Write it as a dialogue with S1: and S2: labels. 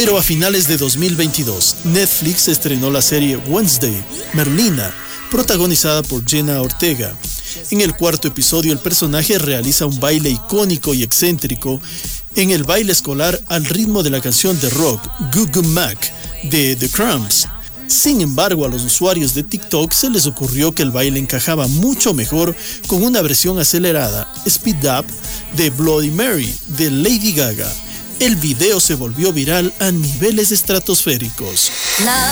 S1: Pero a finales de 2022, Netflix estrenó la serie Wednesday, Merlina, protagonizada por Jenna Ortega. En el cuarto episodio, el personaje realiza un baile icónico y excéntrico en el baile escolar al ritmo de la canción de rock Goo Goo Mac de The Cramps. Sin embargo, a los usuarios de TikTok se les ocurrió que el baile encajaba mucho mejor con una versión acelerada, Speed Up, de Bloody Mary de Lady Gaga. El video se volvió viral a niveles estratosféricos.
S2: Love